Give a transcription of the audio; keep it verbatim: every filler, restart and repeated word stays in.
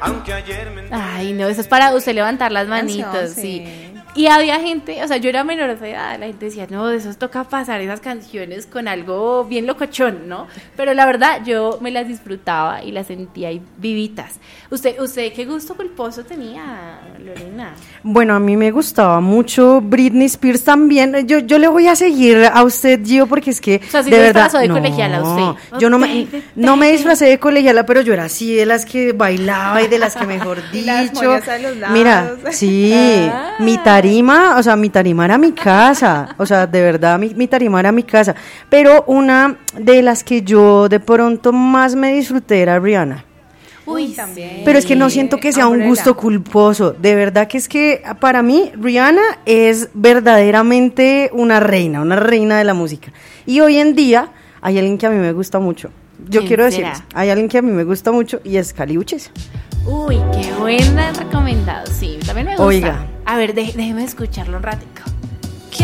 Ay, no, eso es para usted levantar las manitos, Canción, sí. sí. Y había gente, o sea, yo era menor de edad, la gente decía, no, de eso toca pasar esas canciones con algo bien locochón, ¿no? Pero la verdad, yo me las disfrutaba y las sentía ahí vivitas. ¿Usted, usted qué gusto culposo tenía, Lorena? Bueno, a mí me gustaba mucho Britney Spears también. Yo, yo le voy a seguir a usted, Gio, porque es que O sea, sí de se verdad, disfrazó de no, colegiala usted. yo no me, Ustedes, no me ustedes. disfracé de colegiala, pero yo era así de las que bailaba y de las que mejor Y las dicho. moñas a los lados. Mira, sí, Ah. mi tarima, o sea, mi tarima era mi casa, o sea, de verdad, mi, mi tarima era mi casa. Pero una de las que yo de pronto más me disfruté era Rihanna. Uy, también. Pero es que no siento que sea un Umbrella. gusto culposo. De verdad que es que para mí Rihanna es verdaderamente una reina, una reina de la música. Y hoy en día hay alguien que a mí me gusta mucho. Yo ¿Quién quiero será? decirles, hay alguien que a mí me gusta mucho y es Cali Uchis. Uy, qué buena recomendado, sí, también me gusta. Oiga. A ver, dé- déjeme escucharlo un ratico.